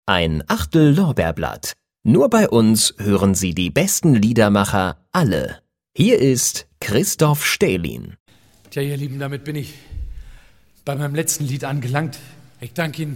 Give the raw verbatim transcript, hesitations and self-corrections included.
Ein Achtel Lorbeerblatt. Nur bei uns hören Sie die besten Liedermacher alle. Hier ist Christoph Stählin. Tja, ihr Lieben, damit bin ich bei meinem letzten Lied angelangt. Ich danke Ihnen